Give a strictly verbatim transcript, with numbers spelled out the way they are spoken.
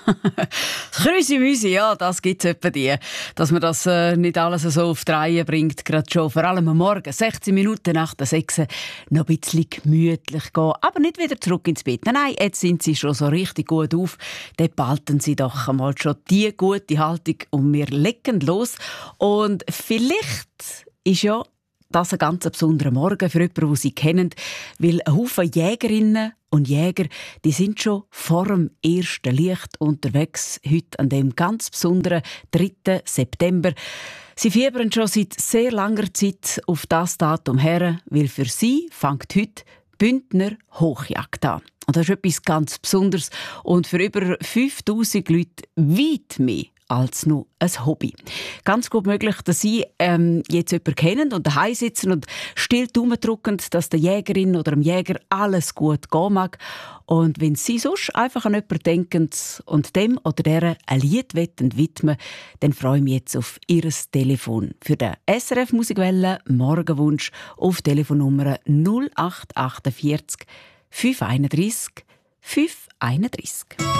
Krüsi-Müsi, ja, das gibt es etwa die. Dass man das äh, nicht alles so auf die Reihe bringt, gerade schon. Vor allem am Morgen, sechzehn Minuten nach der sechs, noch ein bisschen gemütlich gehen. Aber nicht wieder zurück ins Bett. Nein, jetzt sind sie schon so richtig gut auf. Dann behalten sie doch einmal schon die gute Haltung und wir legen los. Und vielleicht ist ja das ein ganz besonderer Morgen für jemanden, den Sie kennen, weil ein Haufen Jägerinnen und Jäger, die sind schon vor dem ersten Licht unterwegs, heute an dem ganz besonderen dritten September. Sie fiebern schon seit sehr langer Zeit auf das Datum her, weil für sie fängt heute Bündner Hochjagd an. Und das ist etwas ganz Besonderes und für über fünftausend Leute weit mehr als nur ein Hobby. Ganz gut möglich, dass Sie ähm, jetzt jemanden kennen und daheim sitzen und still Daumen drücken, dass der Jägerin oder dem Jäger alles gut gehen mag. Und wenn Sie sonst einfach an jemanden denken und dem oder der ein Lied widmen, dann freue ich mich jetzt auf Ihr Telefon. Für den S R F Musikwelle Morgenwunsch auf Telefonnummer null acht vier acht fünf eins drei fünf eins drei.